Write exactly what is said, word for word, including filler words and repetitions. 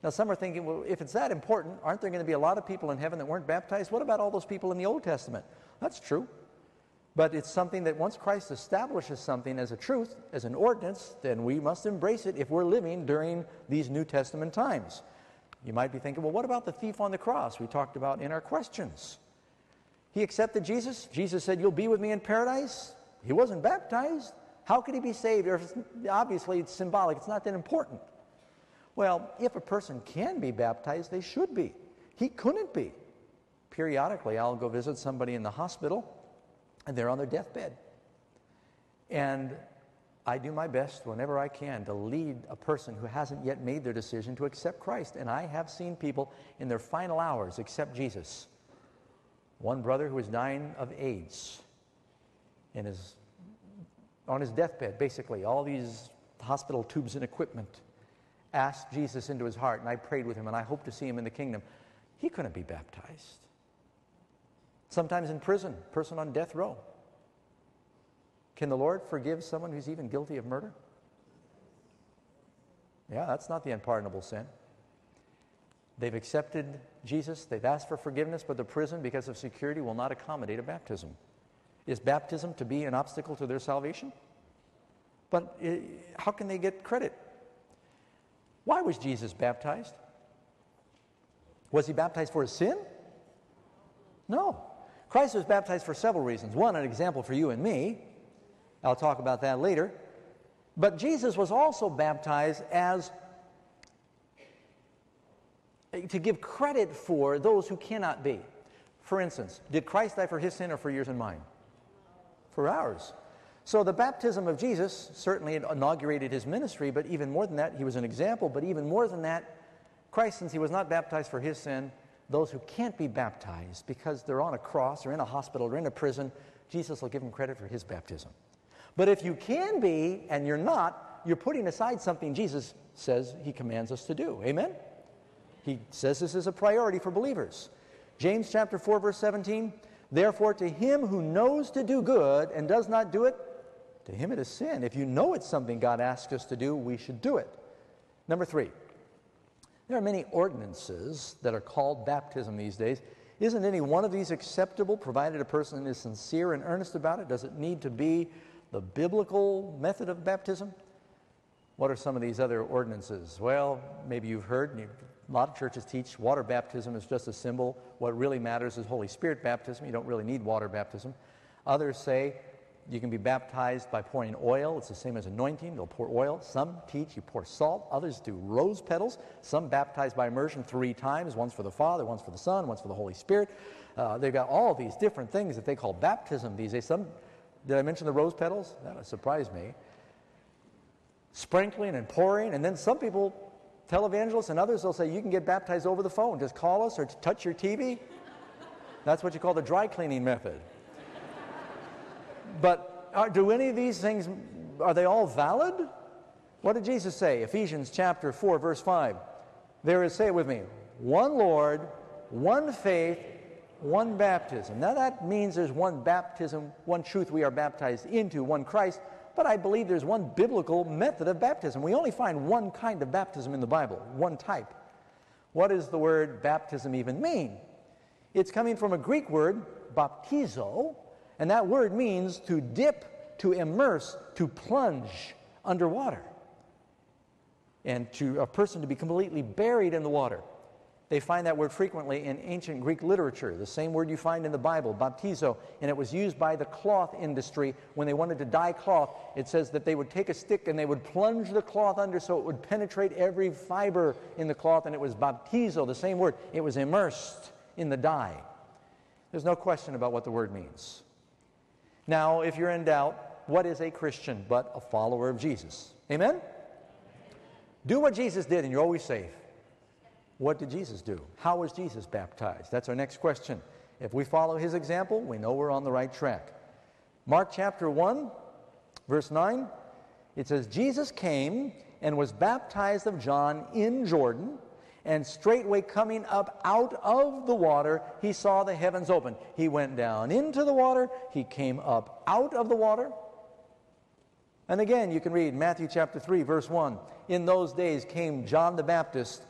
Now some are thinking, well, if it's that important, aren't there going to be a lot of people in heaven that weren't baptized? What about all those people in the Old Testament? That's true. But it's something that once Christ establishes something as a truth, as an ordinance, then we must embrace it if we're living during these New Testament times. You might be thinking, well, what about the thief on the cross we talked about in our questions? He accepted Jesus. Jesus said, you'll be with me in paradise. He wasn't baptized. How could he be saved? Or obviously, it's symbolic. It's not that important. Well, if a person can be baptized, they should be. He couldn't be. Periodically, I'll go visit somebody in the hospital, and they're on their deathbed. And I do my best whenever I can to lead a person who hasn't yet made their decision to accept Christ. And I have seen people in their final hours accept Jesus. One brother who was dying of AIDS and is on his deathbed, basically, all these hospital tubes and equipment, asked Jesus into his heart, and I prayed with him, and I hope to see him in the kingdom. He couldn't be baptized. Sometimes in prison, person on death row. Can the Lord forgive someone who's even guilty of murder? Yeah, that's not the unpardonable sin. They've accepted Jesus, they've asked for forgiveness, but the prison, because of security, will not accommodate a baptism. Is baptism to be an obstacle to their salvation? But uh, how can they get credit? Why was Jesus baptized? Was he baptized for his sin? No. Christ was baptized for several reasons. One, an example for you and me. I'll talk about that later. But Jesus was also baptized as to give credit for those who cannot be. For instance, did Christ die for his sin or for yours and mine? For ours. So the baptism of Jesus certainly inaugurated his ministry, but even more than that, he was an example. But even more than that, Christ, since he was not baptized for his sin, those who can't be baptized because they're on a cross or in a hospital or in a prison, Jesus will give them credit for his baptism. But if you can be and you're not, you're putting aside something Jesus says he commands us to do. Amen? He says this is a priority for believers. James chapter four, verse seventeen, therefore to him who knows to do good and does not do it, to him it is sin. If you know it's something God asks us to do, we should do it. Number three, there are many ordinances that are called baptism these days. Isn't any one of these acceptable, provided a person is sincere and earnest about it? Does it need to be the biblical method of baptism? What are some of these other ordinances? Well, maybe you've heard, and a lot of churches teach water baptism is just a symbol. What really matters is Holy Spirit baptism. You don't really need water baptism. Others say you can be baptized by pouring oil. It's the same as anointing. They'll pour oil. Some teach you pour salt. Others do rose petals. Some baptize by immersion three times. One's for the Father, one's for the Son, one's for the Holy Spirit. Uh, they've got all these different things that they call baptism these days. Some, did I mention the rose petals? That surprised me. Sprinkling and pouring. And then some people, televangelists and others, they'll say you can get baptized over the phone. Just call us or touch your T V. That's what you call the dry cleaning method. But are, do any of these things, are they all valid? What did Jesus say? Ephesians chapter four, verse five. There is, say it with me, one Lord, one faith, one baptism. Now that means there's one baptism, one truth we are baptized into, one Christ, but I believe there's one biblical method of baptism. We only find one kind of baptism in the Bible, one type. What does the word baptism even mean? It's coming from a Greek word, baptizo, and that word means to dip, to immerse, to plunge underwater. And to a person to be completely buried in the water. They find that word frequently in ancient Greek literature, the same word you find in the Bible, baptizo, and it was used by the cloth industry when they wanted to dye cloth. It says that they would take a stick and they would plunge the cloth under so it would penetrate every fiber in the cloth, and it was baptizo, the same word. It was immersed in the dye. There's no question about what the word means. Now, if you're in doubt, what is a Christian but a follower of Jesus? Amen? Do what Jesus did and you're always safe. What did Jesus do? How was Jesus baptized? That's our next question. If we follow his example, we know we're on the right track. Mark chapter one, verse nine, it says, Jesus came and was baptized of John in Jordan, and straightway coming up out of the water, he saw the heavens open. He went down into the water. He came up out of the water. And again, you can read Matthew chapter three, verse one. In those days came John the Baptist